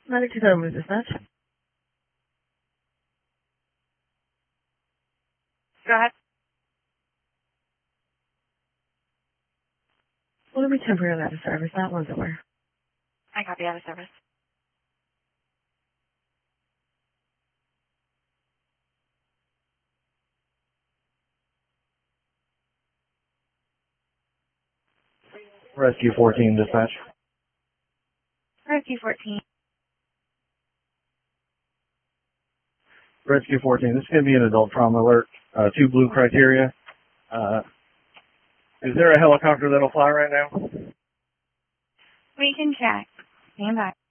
Medic 2000 dispatch. Go ahead. Will be temporarily out of service. That one's over. I copy, out of service. Rescue 14 dispatch. Rescue 14. Rescue 14, this is going to be an adult trauma alert. 2 blue criteria. Is there a helicopter that'll fly right now? We can check. Stand by.